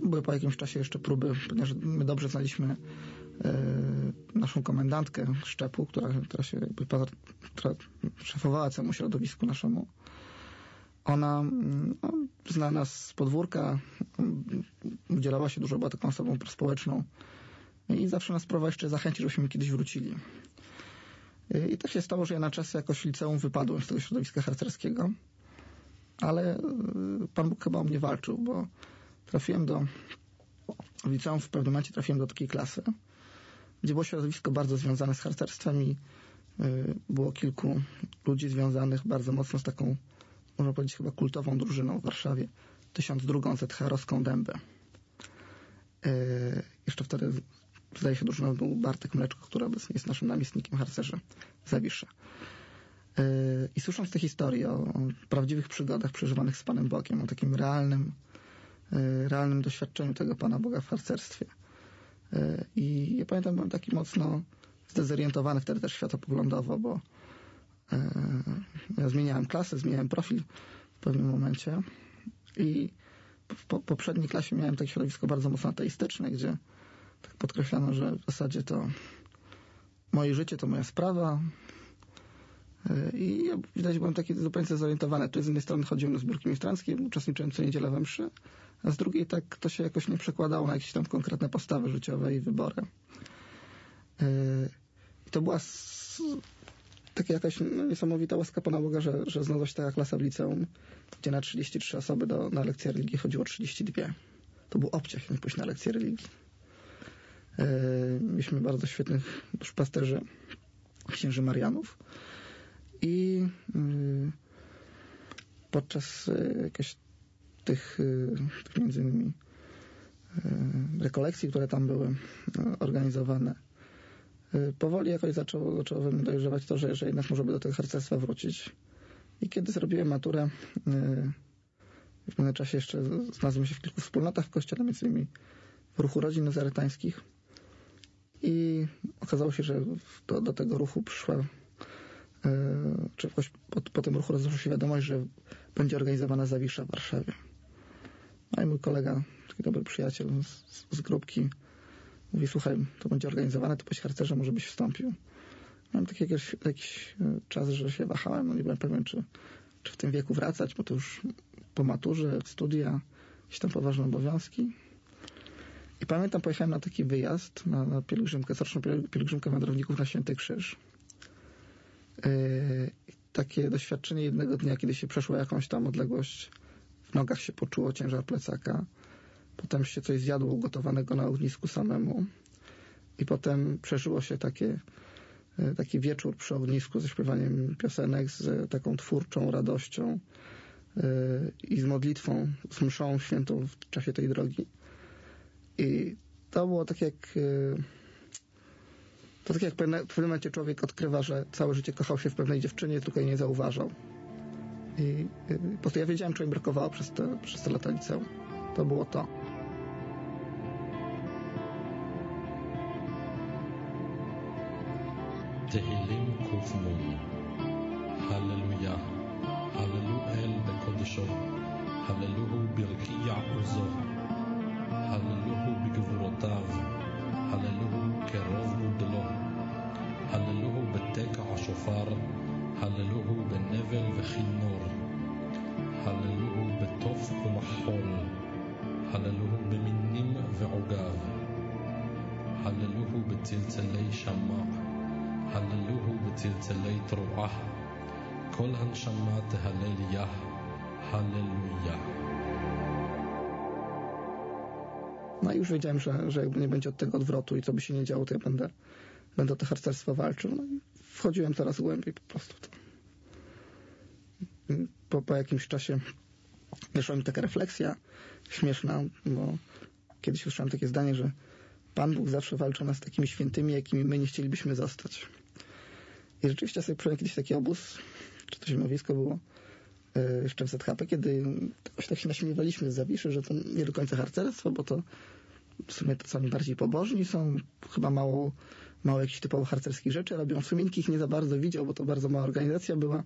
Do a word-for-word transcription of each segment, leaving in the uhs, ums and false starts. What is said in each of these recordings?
były po jakimś czasie jeszcze próby, ponieważ my dobrze znaliśmy naszą komendantkę szczepu, która, która się jakby, która szefowała całemu środowisku naszemu. Ona no, zna nas z podwórka, udzielała się dużo, była taką osobą prospołeczną i zawsze nas próbowała jeszcze zachęcić, żebyśmy kiedyś wrócili. I tak się stało, że ja na czas jakoś liceum wypadłem z tego środowiska harcerskiego, ale Pan Bóg chyba o mnie walczył, bo trafiłem do w liceum, w pewnym momencie trafiłem do takiej klasy, gdzie było środowisko bardzo związane z harcerstwem i y, było kilku ludzi związanych bardzo mocno z taką, można powiedzieć, chyba kultową drużyną w Warszawie, tysiąc drugą zetcherowską Dębę. Y, jeszcze wtedy, zdaje się, drużyną był Bartek Mleczko, który obecnie jest naszym namiestnikiem harcerzy w Zawiszy. Y, I słysząc te historie o, o prawdziwych przygodach przeżywanych z Panem Bogiem, o takim realnym, y, realnym doświadczeniu tego Pana Boga w harcerstwie, i ja pamiętam, byłem taki mocno zdezorientowany wtedy też światopoglądowo, bo e, ja zmieniałem klasę, zmieniałem profil w pewnym momencie i w po, poprzedniej klasie miałem takie środowisko bardzo mocno ateistyczne, gdzie tak podkreślano, że w zasadzie to moje życie to moja sprawa e, i ja widać byłem taki zupełnie zdezorientowany. Tu z jednej strony chodziłem na zbiórki ministranckie, uczestniczyłem co niedzielę we mszy, a z drugiej tak to się jakoś nie przekładało na jakieś tam konkretne postawy życiowe i wybory. I to była s- taka jakaś no, niesamowita łaska Pana Boga, że, że znalazła się taka klasa w liceum, gdzie na trzydzieści trzy osoby do, na lekcję religii chodziło trzydzieści dwa. To był obciach, nie pójść na lekcję religii. Mieliśmy bardzo świetnych duszpasterzy, księży Marianów i podczas jakiejś tych, tych między innymi rekolekcji, które tam były organizowane, powoli jakoś zaczęło, zaczęło we mnie dojrzewać to, że, że jednak może by do tego harcerstwa wrócić. I kiedy zrobiłem maturę, w pewnym czasie jeszcze znalazłem się w kilku wspólnotach w kościele, między innymi w ruchu rodzin nazaretańskich i okazało się, że do, do tego ruchu przyszła czy jakoś po, po tym ruchu rozeszła się wiadomość, że będzie organizowana Zawisza w Warszawie. No i mój kolega, taki dobry przyjaciel z, z grupki, mówi, słuchaj, to będzie organizowane, to byś harcerza, może byś wstąpił. Miałem taki jakiś, jakiś czas, że się wahałem, no nie byłem pewien, czy, czy w tym wieku wracać, bo to już po maturze, studia, jakieś tam poważne obowiązki. I pamiętam, pojechałem na taki wyjazd, na, na pielgrzymkę, coroczną pielgrzymkę wędrowników na Święty Krzyż. Yy, takie doświadczenie jednego dnia, kiedy się przeszło jakąś tam odległość, w nogach się poczuło ciężar plecaka, potem się coś zjadło ugotowanego na ognisku samemu i potem przeżyło się takie, yy, taki wieczór przy ognisku ze śpiewaniem piosenek, z taką twórczą radością yy, i z modlitwą, z mszą świętą w czasie tej drogi. I to było tak jak yy, to tak jak w pewnym momencie człowiek odkrywa, że całe życie kochał się w pewnej dziewczynie, tylko jej nie zauważał. I po prostu ja wiedziałem, czego mi brakowało przez te, przez te lata liceum. To było to. תהילים ק"נ הללויה הללו אל בקודשו הללוהו ברקיע עוזו הללוהו בגבורותיו הללוהו כרוב גודלו הללוהו בתקע השופר הללוהו בנבל וכינור הללוהו בתוף ומחול הללוהו במינים ועוגב הללוהו בצלצלי שמע הללוהו בצלצלי תרועה כל הנשמה תהלל יה הללויה. No i już wiedziałem, że, że jakby nie będzie od tego odwrotu i co by się nie działo, to ja będę, będę o to harcerstwo walczył. No i wchodziłem coraz głębiej po prostu. To. Po, po jakimś czasie wyszła mi taka refleksja śmieszna, bo kiedyś usłyszałem takie zdanie, że Pan Bóg zawsze walczy nas z takimi świętymi, jakimi my nie chcielibyśmy zostać. I rzeczywiście ja sobie przyjąłem kiedyś taki obóz, czy to zimowisko było yy, jeszcze w Z H P, kiedy tak się naśmiewaliśmy z Zawiszy, że to nie do końca harcerstwo, bo to w sumie to sami bardziej pobożni są, chyba mało, mało jakichś typowo harcerskich rzeczy robią. W sumie nikt ich nie za bardzo widział, bo to bardzo mała organizacja była.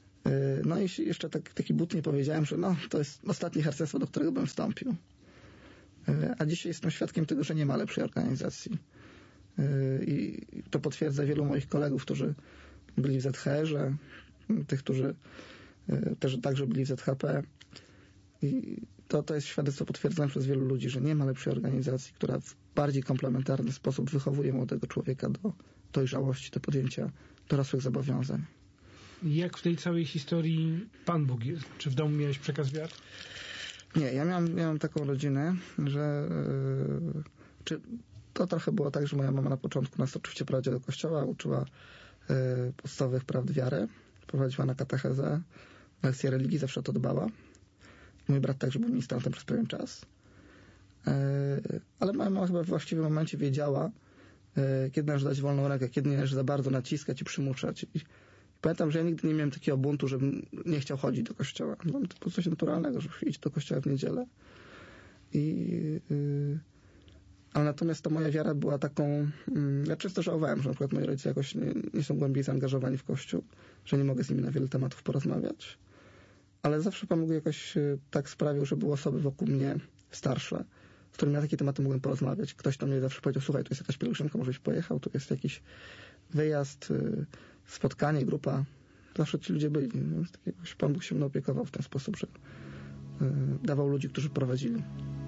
Yy, no i jeszcze tak, taki butnie powiedziałem, że no, to jest ostatnie harcerstwo, do którego bym wstąpił. A dzisiaj jestem świadkiem tego, że nie ma lepszej organizacji. I to potwierdza wielu moich kolegów, którzy byli w Z H R-ze, tych, którzy też także byli w Z H P. I to, to jest świadectwo potwierdzone przez wielu ludzi, że nie ma lepszej organizacji, która w bardziej komplementarny sposób wychowuje młodego człowieka do dojrzałości, do podjęcia dorosłych zobowiązań. Jak w tej całej historii Pan Bóg jest? Czy w domu miałeś przekaz wiary? Nie, ja miałem, miałem taką rodzinę, że yy, czy to trochę było tak, że moja mama na początku nas oczywiście prowadziła do kościoła, uczyła yy, podstawowych prawd wiary, prowadziła na katechezę, lekcje religii, zawsze o to dbała. Mój brat także był ministrantem przez pewien czas. Yy, ale moja mama chyba w właściwym momencie wiedziała, yy, kiedy należy dać wolną rękę, kiedy nie należy za bardzo naciskać i przymuszać. I, Pamiętam, że ja nigdy nie miałem takiego buntu, żebym nie chciał chodzić do kościoła. No, to było coś naturalnego, żeby iść do kościoła w niedzielę. I, yy, ale natomiast ta moja wiara była taką... Yy, ja często żałowałem, że na przykład moi rodzice jakoś nie, nie są głębiej zaangażowani w Kościół, że nie mogę z nimi na wiele tematów porozmawiać. Ale zawsze Pan Bóg jakoś yy, tak sprawił, że były osoby wokół mnie starsze, z którymi na takie tematy mogłem porozmawiać. Ktoś do mnie zawsze powiedział, słuchaj, tu jest jakaś pielgrzymka, może byś pojechał, tu jest jakiś wyjazd... Yy, spotkanie, grupa, zawsze ci ludzie byli. Więc tak jakoś Pan Bóg się mną opiekował w ten sposób, że y, dawał ludzi, którzy prowadzili.